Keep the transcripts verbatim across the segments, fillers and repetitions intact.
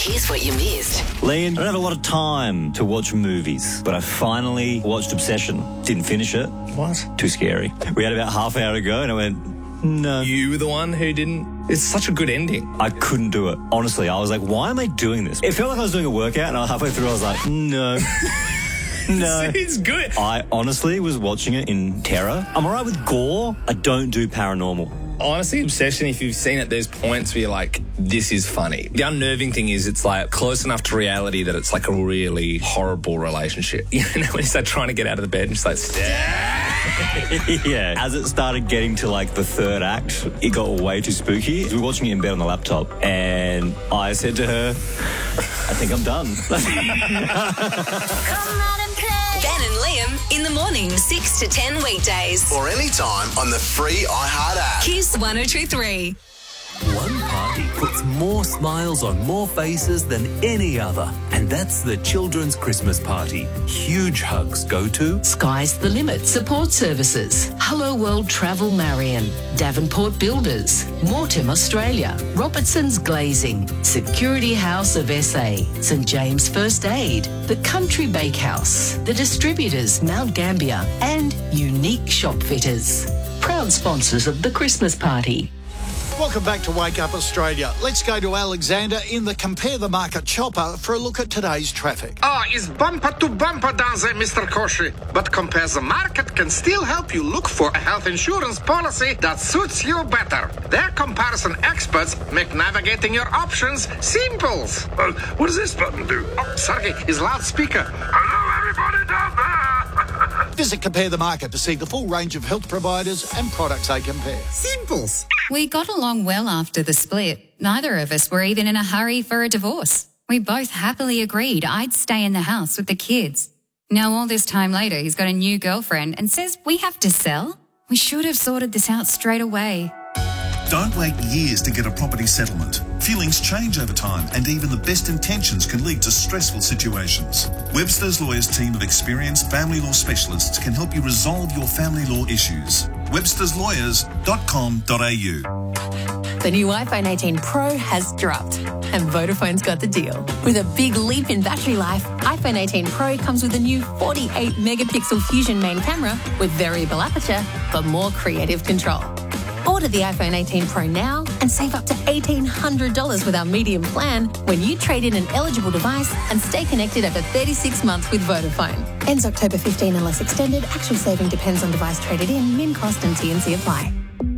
Here's what you missed. Liam, I don't have a lot of time to watch movies, but I finally watched Obsession. Didn't finish it. What? Too scary. We had about half an hour to go, and I went, no. You were the one who didn't? It's such a good ending. I couldn't do it. Honestly, I was like, why am I doing this? It felt like I was doing a workout, and halfway through I was like, no. No. It's good. I honestly was watching it in terror. I'm all right with gore. I don't do paranormal. Honestly, Obsession, if you've seen it, there's points where you're like, this is funny. The unnerving thing is it's like close enough to reality that it's like a really horrible relationship. You know, when you start trying to get out of the bed and just like, yeah. As it started getting to like the third act, it got way too spooky. We were watching it in bed on the laptop, and I said to her, I think I'm done. Come out and play. Ben and Liam in the morning, six to ten weekdays. Or anytime on the free iHeart app. Kiss one oh two three. One party puts more smiles on more faces than any other, and that's the Children's Christmas Party. Huge hugs go to Sky's the Limit Support Services, Hello World Travel Marion, Davenport Builders, Mortem Australia, Robertson's Glazing, Security House of S A, St James First Aid, The Country Bakehouse, the distributors Mount Gambier, and Unique Shop Fitters. Proud sponsors of the Christmas Party. Welcome back to Wake Up Australia. Let's go to Alexander in the Compare the Market chopper for a look at today's traffic. Ah, it's bumper to bumper down there, Mister Koshi. But Compare the Market can still help you look for a health insurance policy that suits you better. Their comparison experts make navigating your options simple. Uh, what does this button do? Oh, sorry, it's loudspeaker. Hello, everybody down there. Visit Compare the Market to see the full range of health providers and products they compare. Simples. We got along well after the split. Neither of us were even in a hurry for a divorce. We both happily agreed I'd stay in the house with the kids. Now all this time later, he's got a new girlfriend and says we have to sell? We should have sorted this out straight away. Don't wait years to get a property settlement. Feelings change over time, and even the best intentions can lead to stressful situations. Webster's Lawyers team of experienced family law specialists can help you resolve your family law issues. websters lawyers dot com dot a u. The new iPhone eighteen Pro has dropped, and Vodafone's got the deal. With a big leap in battery life, iPhone eighteen Pro comes with a new forty-eight megapixel Fusion main camera with variable aperture for more creative control. Order the iPhone eighteen Pro now and save up to eighteen hundred dollars with our medium plan when you trade in an eligible device and stay connected over thirty-six months with Vodafone. Ends October fifteenth unless extended. Actual saving depends on device traded in. Min cost and T and C apply.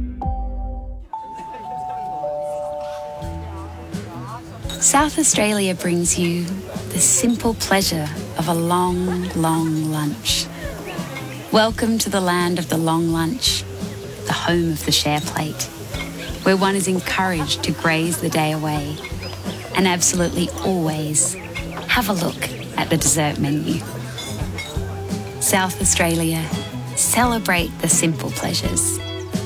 South Australia brings you the simple pleasure of a long, long lunch. Welcome to the land of the long lunch, the home of the share plate, where one is encouraged to graze the day away and absolutely always have a look at the dessert menu. South Australia, celebrate the simple pleasures.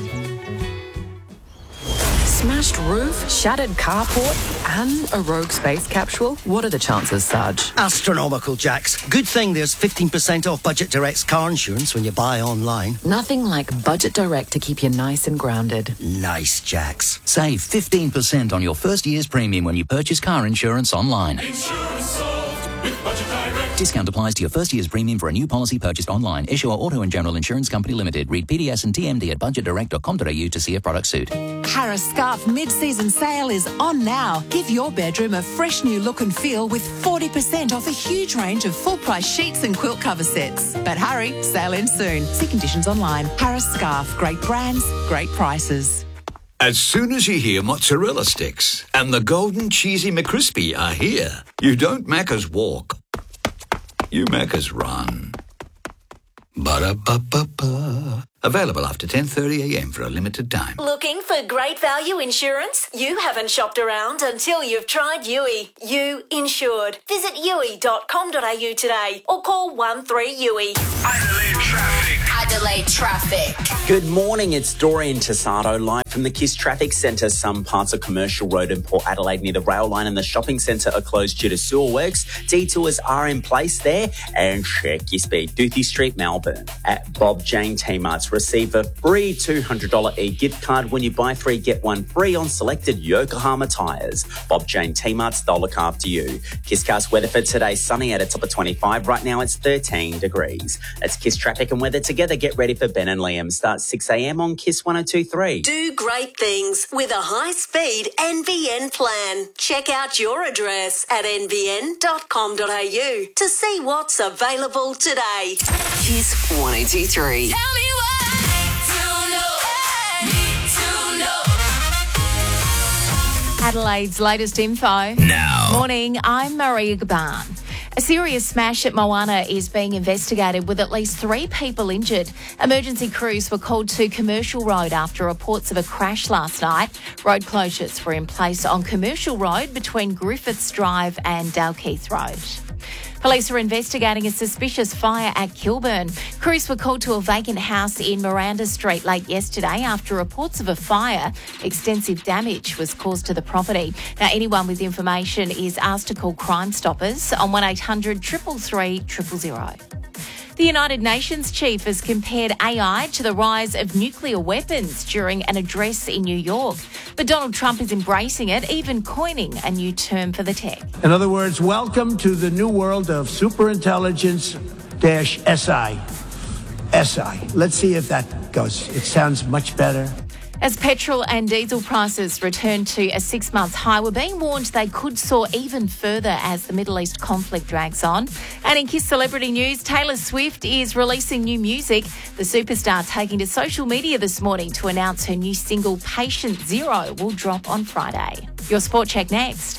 Smashed roof, shattered carport, and a rogue space capsule? What are the chances, Sarge? Astronomical, Jax. Good thing there's fifteen percent off Budget Direct's car insurance when you buy online. Nothing like Budget Direct to keep you nice and grounded. Nice, Jax. Save fifteen percent on your first year's premium when you purchase car insurance online. Insurance solved with Budget Direct. Discount applies to your first year's premium for a new policy purchased online. Issuer Auto and General Insurance Company Limited. Read P D S and T M D at budget direct dot com dot a u to see if products suit. Harris Scarf mid-season sale is on now. Give your bedroom a fresh new look and feel with forty percent off a huge range of full-price sheets and quilt cover sets. But hurry, sale ends soon. See conditions online. Harris Scarf. Great brands, great prices. As soon as you hear mozzarella sticks and the golden cheesy McCrispy are here, you don't Macca's walk. You Macca's run. Ba-da-ba-ba-ba. Available after ten thirty a m for a limited time. Looking for great value insurance? You haven't shopped around until you've tried U I. You Insured. Visit u i dot com dot a u today or call one three U I. Idling traffic. Adelaide traffic. Good morning, it's Dorian Tassado live from the KISS Traffic Centre. Some parts of Commercial Road in Port Adelaide near the rail line and the shopping centre are closed due to sewer works. Detours are in place there. And check your speed. Duthie Street, Melbourne. At Bob Jane T-Marts, receive a free two hundred dollars e-gift card when you buy three, get one free on selected Yokohama tyres. Bob Jane T-Marts, they'll look after you. KISScast weather for today, sunny at a top of twenty-five. Right now it's thirteen degrees. That's KISS Traffic and weather together. Get ready for Ben and Liam. Start six a.m. on KISS one oh two point three. Do great things with a high-speed N B N plan. Check out your address at n b n dot com dot a u to see what's available today. KISS one oh two point three. Tell me what I need to know. Adelaide's latest info. Now. Morning, I'm Maria Gaban. A serious smash at Moana is being investigated with at least three people injured. Emergency crews were called to Commercial Road after reports of a crash last night. Road closures were in place on Commercial Road between Griffiths Drive and Dalkeith Road. Police are investigating a suspicious fire at Kilburn. Crews were called to a vacant house in Miranda Street late yesterday after reports of a fire. Extensive damage was caused to the property. Now, anyone with information is asked to call Crime Stoppers on one eight hundred three three three zero zero. The United Nations chief has compared A I to the rise of nuclear weapons during an address in New York. But Donald Trump is embracing it, even coining a new term for the tech. In other words, welcome to the new world of superintelligence dash S I. S I. Let's see if that goes. It sounds much better. As petrol and diesel prices return to a six-month high, we're being warned they could soar even further as the Middle East conflict drags on. And in KISS celebrity news, Taylor Swift is releasing new music. The superstar taking to social media this morning to announce her new single, Patient Zero, will drop on Friday. Your Sport Check next.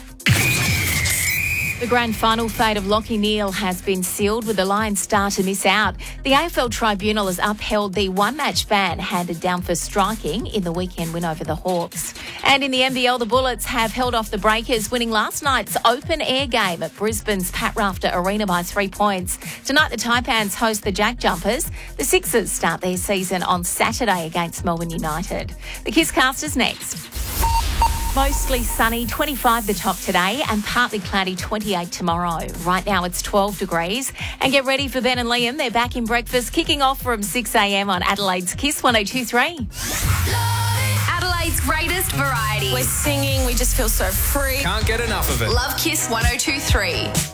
The grand final fate of Lachie Neale has been sealed with the Lions star to miss out. The A F L Tribunal has upheld the one-match ban handed down for striking in the weekend win over the Hawks. And in the N B L, the Bullets have held off the Breakers, winning last night's open-air game at Brisbane's Pat Rafter Arena by three points. Tonight, the Taipans host the Jack Jumpers. The Sixers start their season on Saturday against Melbourne United. The KISScast is next. Mostly sunny, twenty-five the top today, and partly cloudy, twenty-eight tomorrow. Right now it's twelve degrees. And get ready for Ben and Liam. They're back in breakfast, kicking off from six a.m. on Adelaide's KISS one oh two point three. Adelaide's greatest variety. We're singing, we just feel so free. Can't get enough of it. Love KISS one oh two point three.